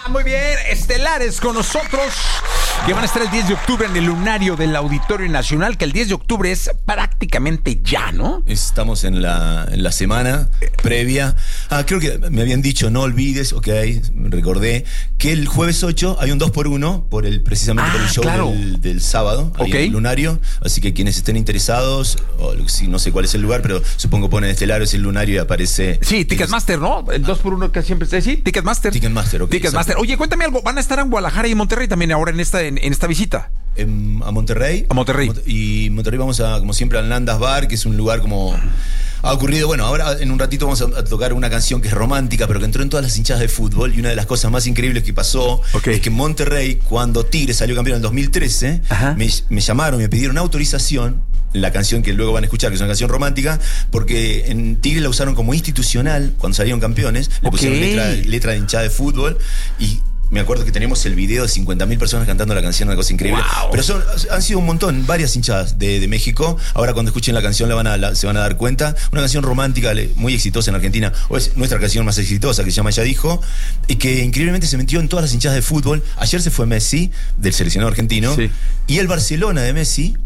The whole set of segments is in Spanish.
Muy bien, estelares con nosotros, que van a estar el 10 de octubre en el Lunario del Auditorio Nacional, que el 10 de octubre es prácticamente ya, ¿no? Estamos en la semana previa. Creo que me habían dicho, no olvides, recordé, que el jueves 8 hay un 2x1 precisamente por el show del sábado, ahí en el Lunario. Así que quienes estén interesados, no sé cuál es el lugar, pero supongo ponen Estelares el Lunario y aparece... Sí, Ticketmaster, ¿no? El 2x1 que siempre está así, Ticketmaster. Ticketmaster, ok. Ticketmaster. Oye, cuéntame algo, van a estar en Guadalajara y en Monterrey también ahora en esta visita. A Monterrey. A Monterrey. Y Monterrey vamos como siempre, al Nandas Bar, que es un lugar como... Ha ocurrido, bueno, ahora en un ratito vamos a tocar una canción que es romántica, pero que entró en todas las hinchadas de fútbol. Y una de las cosas más increíbles que pasó es que en Monterrey, cuando Tigre salió campeón en el 2013, me llamaron, me pidieron autorización, la canción que luego van a escuchar, que es una canción romántica, porque en Tigre la usaron como institucional cuando salieron campeones. Le pusieron letra de hinchada de fútbol y... Me acuerdo que tenemos el video de 50.000 personas cantando la canción, una cosa increíble. Wow. Pero han sido un montón, varias hinchadas de México. Ahora cuando escuchen la canción se van a dar cuenta. Una canción romántica muy exitosa en Argentina, o es nuestra canción más exitosa, que se llama Ella Dijo, y que increíblemente se metió en todas las hinchadas de fútbol. Ayer se fue Messi, del seleccionado argentino, y el Barcelona de Messi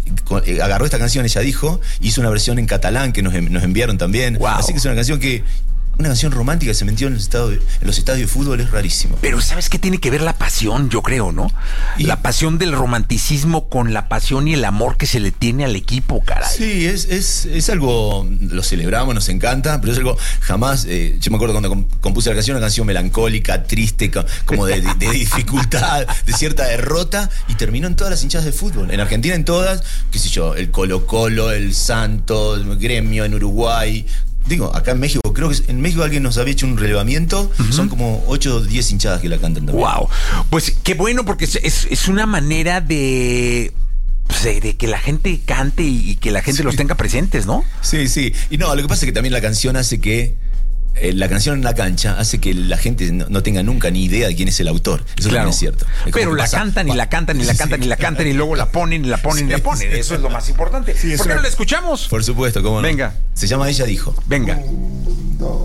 agarró esta canción, Ella Dijo, hizo una versión en catalán que nos enviaron también. Wow. Así que es una canción romántica que se metió en los estadios de fútbol, es rarísimo. Pero ¿sabes qué tiene que ver la pasión? Yo creo, ¿no? La pasión del romanticismo con la pasión y el amor que se le tiene al equipo, caray. Sí, es algo, lo celebramos, nos encanta, pero es algo jamás, yo me acuerdo cuando compuse una canción melancólica, triste, como de dificultad, de cierta derrota, y terminó en todas las hinchadas de fútbol. En Argentina en todas, qué sé yo, el Colo-Colo, el Santos, el Gremio en Uruguay... Digo, acá en México, creo que en México alguien nos había hecho un relevamiento. Son como 8 o 10 hinchadas que la cantan también. Wow. Pues qué bueno, porque es una manera de que la gente cante y que la gente los tenga presentes, ¿no? Sí. Y no, lo que pasa es que también la canción hace que... la canción en la cancha hace que la gente no tenga nunca ni idea de quién es el autor. Eso también es cierto. Pero la cantan y la cantan y la cantan y la cantan y luego la ponen y la ponen y la ponen. Eso es lo más importante. ¿Por qué no la escuchamos? Por supuesto, cómo no. Venga. Se llama Ella Dijo. Venga.